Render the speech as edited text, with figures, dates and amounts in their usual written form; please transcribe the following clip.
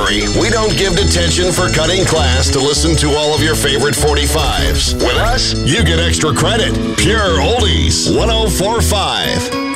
worry, we don't give detention for cutting class to listen to all of your favorite 45s. With us, you get extra credit. Pure Oldies 104.5.